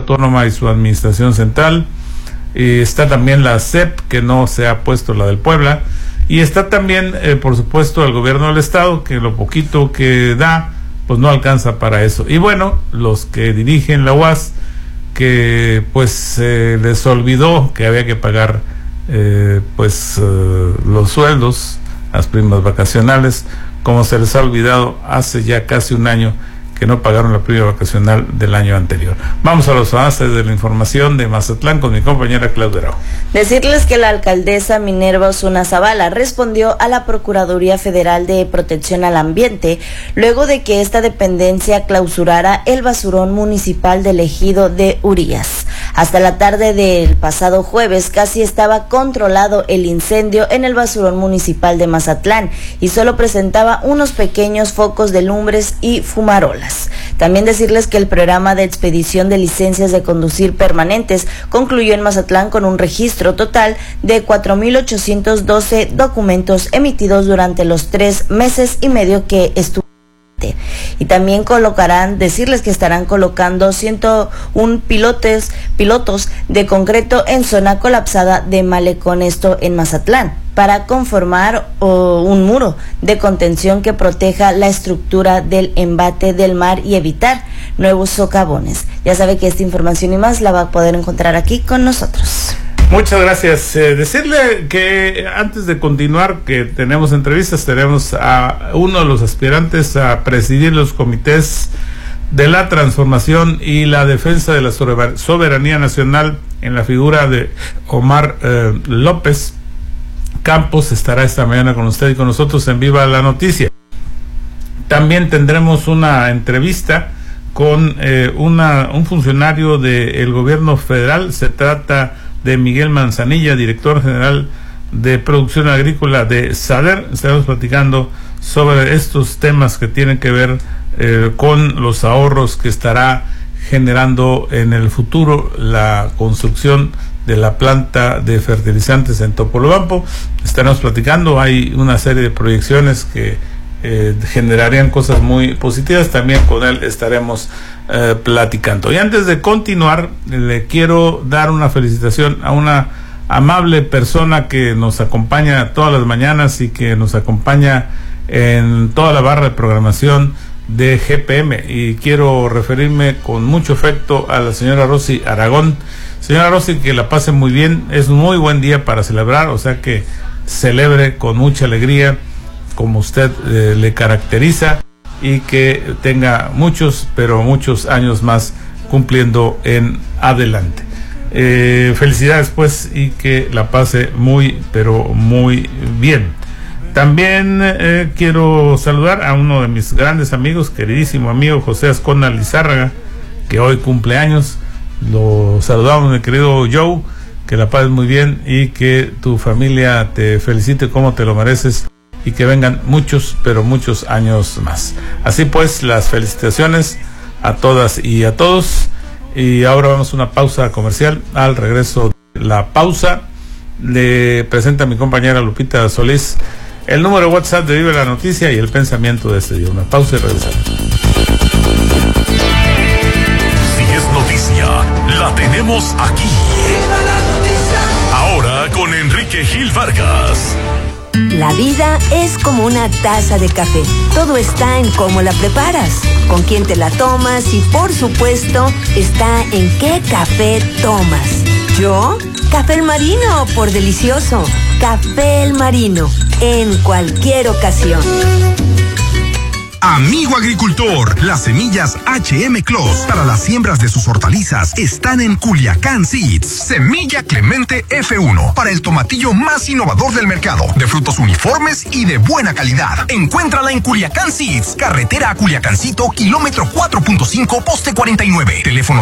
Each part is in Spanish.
autónoma y su administración central. Está también la SEP, que no se ha puesto la del Puebla, y está también, por supuesto, el gobierno del estado, que lo poquito que da, pues no alcanza para eso. Y bueno, los que dirigen la UAS, que pues les olvidó que había que pagar los sueldos, las primas vacacionales, como se les ha olvidado hace ya casi un año que no pagaron la prima vacacional del año anterior. Vamos a los avances de la información de Mazatlán con mi compañera Claudia Arau. Decirles que la alcaldesa Minerva Osuna Zavala respondió a la Procuraduría Federal de Protección al Ambiente luego de que esta dependencia clausurara el basurón municipal del ejido de Urias. Hasta la tarde del pasado jueves casi estaba controlado el incendio en el basurón municipal de Mazatlán y solo presentaba unos pequeños focos de lumbres y fumarolas. También decirles que el programa de expedición de licencias de conducir permanentes concluyó en Mazatlán con un registro total de 4,812 documentos emitidos durante los 3 meses y medio que estuvo. Y también decirles que estarán colocando 101 pilotos de concreto en zona colapsada de Malecón, esto en Mazatlán, para conformar un muro de contención que proteja la estructura del embate del mar y evitar nuevos socavones. Ya sabe que esta información y más la va a poder encontrar aquí con nosotros. Muchas gracias. Decirle que antes de continuar, que tenemos entrevistas, tenemos a uno de los aspirantes a presidir los comités de la transformación y la defensa de la soberanía nacional en la figura de Omar López Campos. Estará esta mañana con usted y con nosotros en Viva la Noticia. También tendremos una entrevista con un funcionario del gobierno federal. Se trata de Miguel Manzanilla, director general de producción agrícola de SADER. Estaremos platicando sobre estos temas que tienen que ver con los ahorros que estará generando en el futuro la construcción de la planta de fertilizantes en Topolobampo. Estaremos platicando, hay una serie de proyecciones que generarían cosas muy positivas. También con él estaremos platicando. Y antes de continuar, le quiero dar una felicitación a una amable persona que nos acompaña todas las mañanas y que nos acompaña en toda la barra de programación de GPM, y quiero referirme con mucho afecto a la señora Rosy Aragón. Señora Rosy, que la pase muy bien, es un muy buen día para celebrar, o sea que celebre con mucha alegría como usted le caracteriza, y que tenga muchos, pero muchos años más cumpliendo en adelante. Felicidades pues, y que la pase muy, pero muy bien. También quiero saludar a uno de mis grandes amigos, queridísimo amigo José Ascona Lizárraga, que hoy cumple años. Lo saludamos, mi querido Joe, que la pases muy bien y que tu familia te felicite como te lo mereces, y que vengan muchos, pero muchos años más. Así pues, las felicitaciones a todas y a todos. Y ahora vamos a una pausa comercial. Al regreso de la pausa, le presenta a mi compañera Lupita Solís el número de WhatsApp de Vive la Noticia y el pensamiento de este día. Una pausa y regresamos. Si es noticia, la tenemos aquí. Viva la noticia. Ahora con Enrique Gil Vargas. La vida es como una taza de café. Todo está en cómo la preparas, con quién te la tomas y, por supuesto, está en qué café tomas. ¿Yo? Café El Marino, por delicioso. Café El Marino, en cualquier ocasión. Amigo agricultor, las semillas HM Clos para las siembras de sus hortalizas están en Culiacán Seeds. Semilla Clemente F1 para el tomatillo más innovador del mercado, de frutos uniformes y de buena calidad. Encuéntrala en Culiacán Seeds, carretera a Culiacancito, kilómetro 4.5, poste 49. Teléfono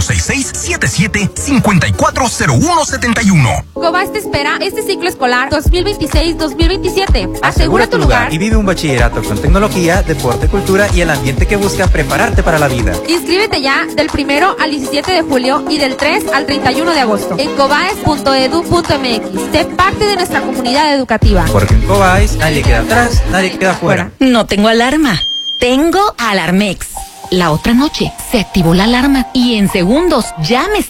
6677-540171. Cobas te espera este ciclo escolar 2026-2027. Asegura tu lugar y vive un bachillerato con tecnología, deporte, cultura y el ambiente que busca prepararte para la vida. Inscríbete ya del 1 al 17 de julio y del 3 al 31 de agosto en cobaes.edu.mx. Sé parte de nuestra comunidad educativa. Porque en Cobaes nadie queda atrás, nadie queda fuera. No tengo alarma, tengo Alarmex. La otra noche se activó la alarma y en segundos ya me